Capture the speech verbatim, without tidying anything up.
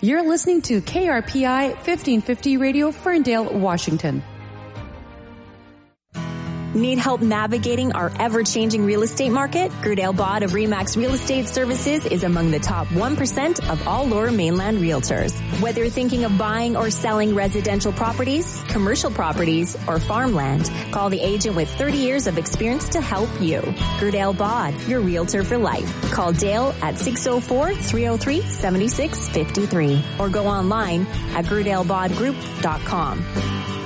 You're listening to K R P I fifteen fifty Radio, Ferndale, Washington. Need help navigating our ever-changing real estate market? Gerdale Bod of Remax Real Estate Services is among the top one percent of all Lower Mainland realtors. Whether you're thinking of buying or selling residential properties, commercial properties, or farmland, call the agent with thirty years of experience to help you. Gerdale Bod, your realtor for life. Call Dale at six oh four, three oh three, seven six five three or go online at gerdale bod group dot com.